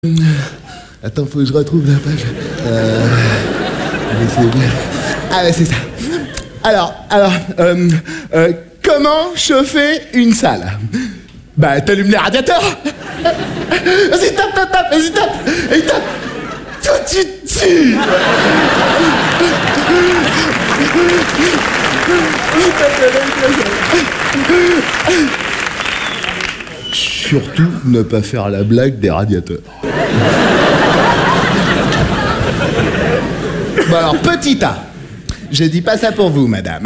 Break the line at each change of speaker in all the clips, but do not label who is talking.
Attends, faut que je retrouve la page. Ah ouais, c'est ça. Alors, comment chauffer une salle? Bah, t'allumes les radiateurs. Vas-y, tape, vas-y, tape. Et tape. Tout de suite. Surtout, ne pas faire la blague des radiateurs. Bon alors, petit A. Je dis pas ça pour vous, madame.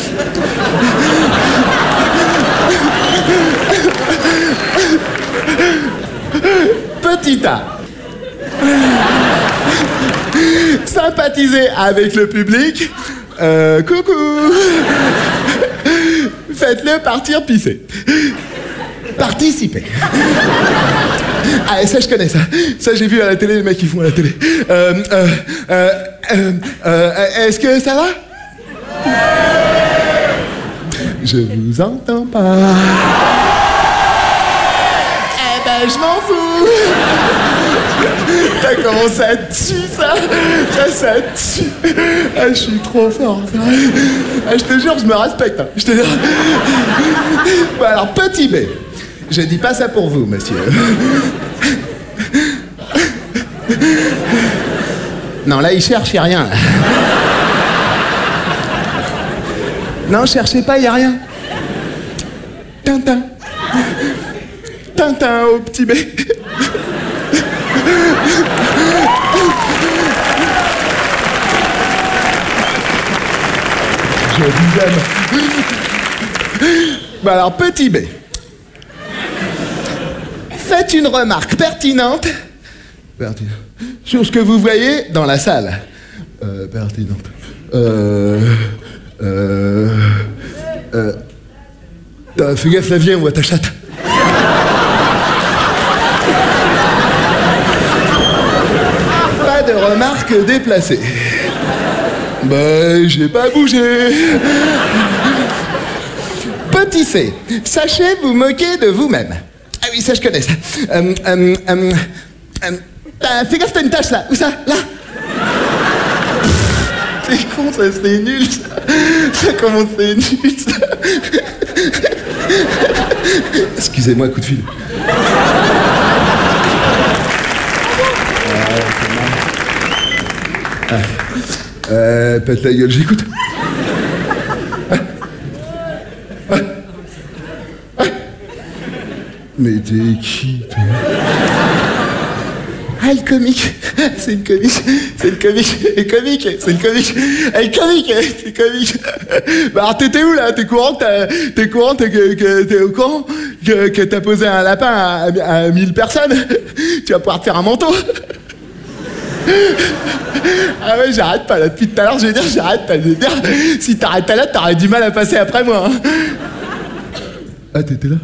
Petit A. Sympathiser avec le public. Coucou. Faites-le partir pisser. Participer. Ah, ça, je connais ça. Ça, j'ai vu à la télé, les mecs qui font à la télé. Est-ce que ça va? Je vous entends pas. Eh ben, je m'en fous. T'as commencé à tuer ça. Ça tue. Ah, je suis trop fort. Ah, je te jure, je me respecte. Hein. Je te jure. Bon, alors, petit B. Je dis pas ça pour vous, monsieur. Non, là, il cherche, il n'y a rien. Non, cherchez pas, il n'y a rien. Tintin. Tintin au petit B. Je vous aime. Bon, alors, petit B. Faites une remarque pertinente sur ce que vous voyez dans la salle. Pertinente. Fais gaffe, la vient, on voit ta chatte. Pas de remarques déplacées. J'ai pas bougé. Petit C. Sachez vous moquer de vous-même. Ah oui, ça je connais ça. Fais gaffe, t'as une tache là. Où ça? Là. C'est con, ça, c'est nul. Ça commence, c'est nul. Ça. Excusez-moi, coup de fil. Pète la gueule, j'écoute. Mais t'es qui, toi? Ah, le comique. C'est une comique. C'est une comique. Elle est comique. C'est une comique. Elle est comique. C'est comique. Bah alors t'étais où là? T'es au courant que t'as posé un lapin à 1000 personnes? Tu vas pouvoir te faire un manteau. Ah ouais, j'arrête pas là. Depuis tout à l'heure, je vais dire, j'arrête pas. Je vais dire, si t'arrêtes là, t'aurais du mal à passer après moi. Hein. Ah, t'étais là?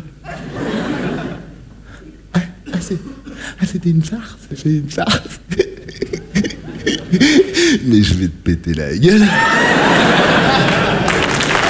C'était une farce, c'était une farce. Mais je vais te péter la gueule.